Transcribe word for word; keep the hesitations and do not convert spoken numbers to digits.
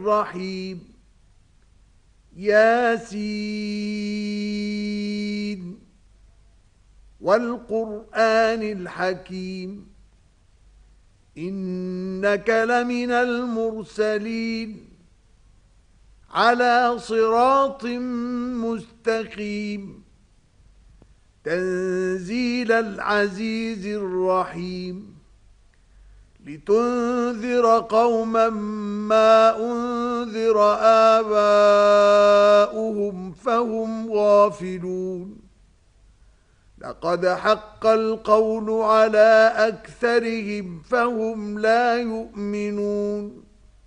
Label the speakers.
Speaker 1: الرحيم ياسين والقرآن الحكيم إنك لمن المرسلين على صراط مستقيم تنزيل العزيز الرحيم لتنذر قوما ما أنذر آباؤهم فهم غافلون لقد حق القول على أكثرهم فهم لا يؤمنون